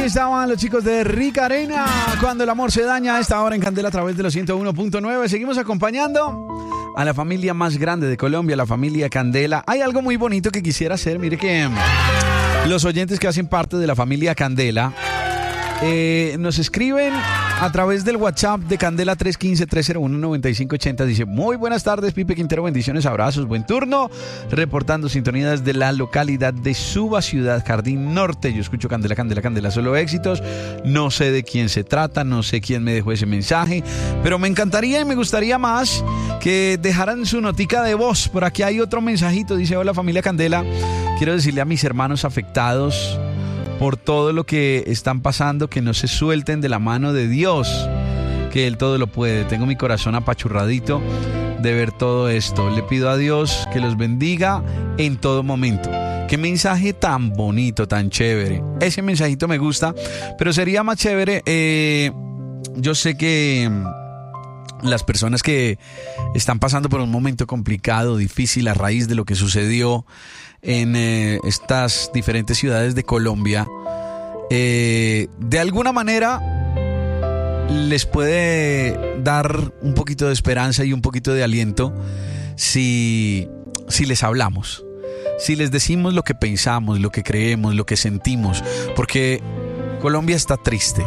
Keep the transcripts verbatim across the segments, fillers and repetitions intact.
estaban los chicos de Rica Arena, cuando el amor se daña, a esta hora en Candela a través de los ciento uno punto nueve. Seguimos acompañando a la familia más grande de Colombia, la familia Candela. Hay algo muy bonito que quisiera hacer. Mire que los oyentes que hacen parte de la familia Candela eh, nos escriben a través del WhatsApp de Candela tres uno cinco, tres cero uno, nueve cinco ocho cero. Dice: muy buenas tardes, Pipe Quintero, bendiciones, abrazos, buen turno. Reportando sintonía desde la localidad de Suba, Ciudad Jardín Norte. Yo escucho Candela, Candela, Candela, solo éxitos. No sé de quién se trata, no sé quién me dejó ese mensaje, pero me encantaría y me gustaría más que dejaran su notica de voz. Por aquí hay otro mensajito, dice: hola familia Candela, quiero decirle a mis hermanos afectados por todo lo que están pasando, que no se suelten de la mano de Dios, que Él todo lo puede. Tengo mi corazón apachurradito de ver todo esto. Le pido a Dios que los bendiga en todo momento. Qué mensaje tan bonito, tan chévere. Ese mensajito me gusta, pero sería más chévere. Eh, yo sé que las personas que están pasando por un momento complicado, difícil, a raíz de lo que sucedió en eh, estas diferentes ciudades de Colombia, eh, de alguna manera les puede dar un poquito de esperanza y un poquito de aliento si, si les hablamos, si les decimos lo que pensamos, lo que creemos, lo que sentimos, porque Colombia está triste.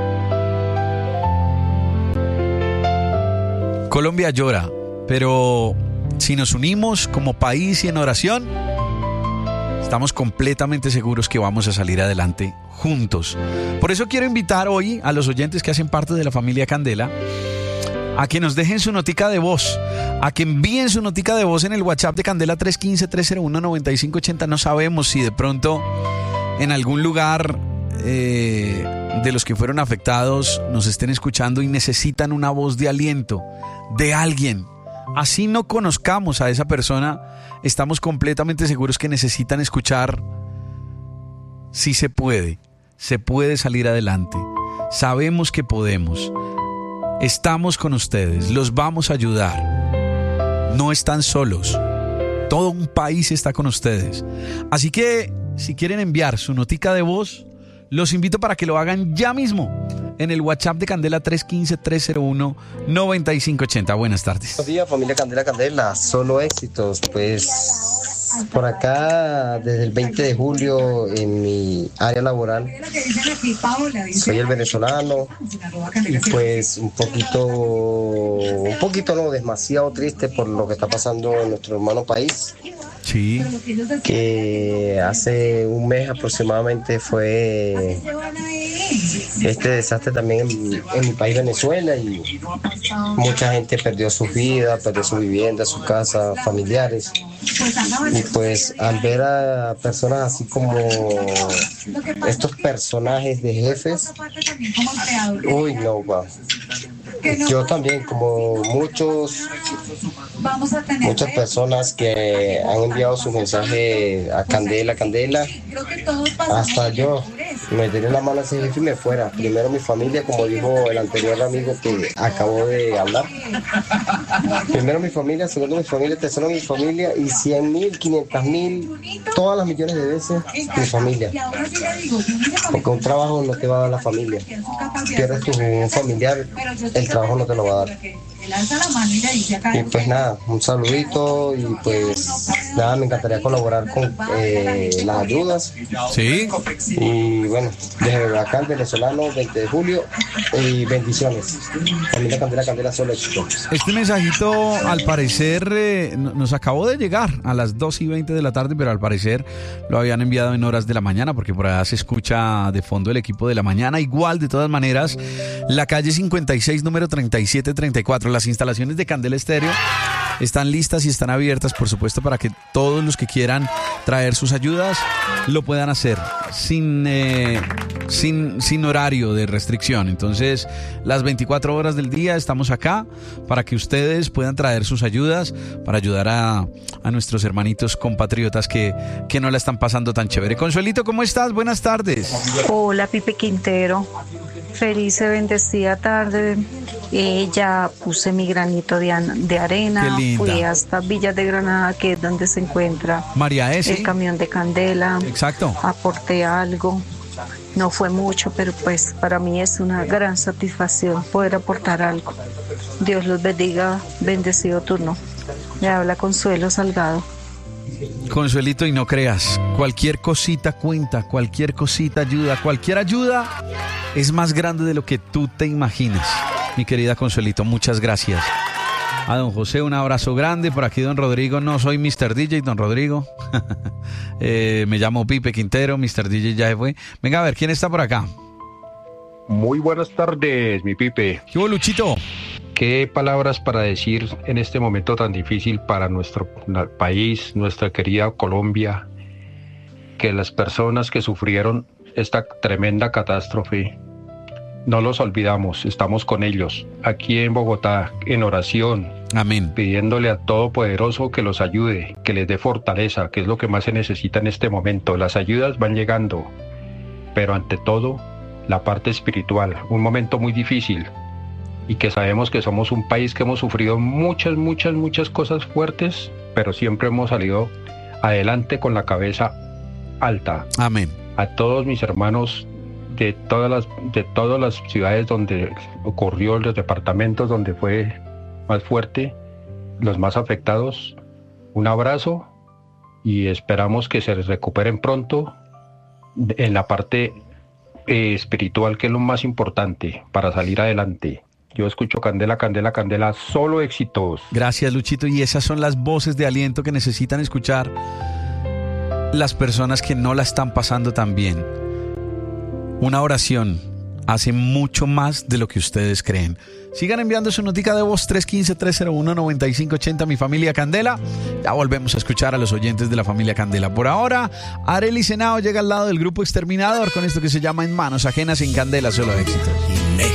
Colombia llora, pero si nos unimos como país y en oración, estamos completamente seguros que vamos a salir adelante juntos. Por eso quiero invitar hoy a los oyentes que hacen parte de la familia Candela a que nos dejen su notica de voz, a que envíen su notica de voz en el WhatsApp de Candela tres uno cinco, tres cero uno, nueve cinco ocho cero. No sabemos si de pronto en algún lugar eh, de los que fueron afectados nos estén escuchando y necesitan una voz de aliento de alguien. Así no conozcamos a esa persona, estamos completamente seguros que necesitan escuchar: sí se puede, se puede salir adelante, sabemos que podemos, estamos con ustedes, los vamos a ayudar, no están solos, todo un país está con ustedes. Así que si quieren enviar su notica de voz, los invito para que lo hagan ya mismo en el WhatsApp de Candela tres uno cinco, tres cero uno, nueve cinco ocho cero. Buenas tardes. Buenos días, familia Candela, Candela, solo éxitos. Pues por acá desde el veinte de julio en mi área laboral soy el venezolano y pues un poquito, un poquito no, demasiado triste por lo que está pasando en nuestro hermano país. Sí. Que hace un mes aproximadamente fue este desastre también en, en mi país, Venezuela, y mucha gente perdió su vida, perdió su vivienda, su casa, familiares. Y pues al ver a personas así como estos personajes de jefes, uy no, wow. Yo también, como muchos muchas personas que han enviado su mensaje a Candela, Candela, hasta yo me tenía la mano a ese jefe y me fuera. Primero mi familia, como dijo el anterior amigo que acabó de hablar. Primero mi familia, segundo mi familia, tercero mi familia y cien mil, quinientas mil, todas las millones de veces mi familia. Porque un trabajo no te va a dar la familia. Pierdes tu un familiar, el trabajo no te lo va a dar. Y pues nada, un saludito y pues nada, me encantaría colaborar con eh, las ayudas. Sí. Y bueno, desde acá el venezolano, veinte de julio, y bendiciones. Familia Candela, Candela, solo éxito. Este mensajito al parecer eh, nos acabó de llegar a las dos y veinte de la tarde, pero al parecer lo habían enviado en horas de la mañana, porque por allá se escucha de fondo el equipo de la mañana. Igual, de todas maneras, la calle cincuenta y seis, número treinta y siete treinta y cuatro, las instalaciones de Candela Estéreo están listas y están abiertas, por supuesto, para que todos los que quieran traer sus ayudas lo puedan hacer sin, eh, sin, sin horario de restricción. Entonces, las veinticuatro horas del día estamos acá para que ustedes puedan traer sus ayudas para ayudar a, a nuestros hermanitos compatriotas que, que no la están pasando tan chévere. Consuelito, ¿cómo estás? Buenas tardes. Hola, Pipe Quintero. Feliz y bendecida tarde. Eh, ya puse mi granito de, an- de arena. Fui hasta Villas de Granada, que es donde se encuentra María S. el camión de Candela. Exacto. Aporté algo. No fue mucho, pero pues para mí es una gran satisfacción poder aportar algo. Dios los bendiga, bendecido turno. Le habla Consuelo Salgado. Consuelito, y no creas, cualquier cosita cuenta, cualquier cosita ayuda, cualquier ayuda es más grande de lo que tú te imaginas. Mi querida Consuelito, muchas gracias. A don José un abrazo grande, por aquí don Rodrigo, no soy mister D J, don Rodrigo. eh, me llamo Pipe Quintero, mister D J ya se fue. Venga a ver, ¿quién está por acá? Muy buenas tardes, mi Pipe. ¿Qué hubo, Luchito? ¿Qué palabras para decir en este momento tan difícil para nuestro país, nuestra querida Colombia? Que las personas que sufrieron esta tremenda catástrofe, no los olvidamos, estamos con ellos, aquí en Bogotá, en oración. Amén. Pidiéndole a Todopoderoso que los ayude, que les dé fortaleza, que es lo que más se necesita en este momento. Las ayudas van llegando, pero ante todo, la parte espiritual, un momento muy difícil. Y que sabemos que somos un país que hemos sufrido muchas, muchas, muchas cosas fuertes, pero siempre hemos salido adelante con la cabeza alta. Amén. A todos mis hermanos de todas las, de todas las ciudades donde ocurrió, los departamentos donde fue más fuerte, los más afectados, un abrazo y esperamos que se recuperen pronto en la parte eh, espiritual, que es lo más importante para salir adelante. Yo escucho Candela, Candela, Candela, solo éxitos. Gracias, Luchito. Y esas son las voces de aliento que necesitan escuchar las personas que no la están pasando tan bien. Una oración hace mucho más de lo que ustedes creen. Sigan enviando su notica de voz tres uno cinco, tres cero uno, nueve cinco ocho cero, mi familia Candela. Ya volvemos a escuchar a los oyentes de la familia Candela. Por ahora, Arely Senao llega al lado del grupo Exterminador con esto que se llama En Manos Ajenas. En Candela, solo éxitos.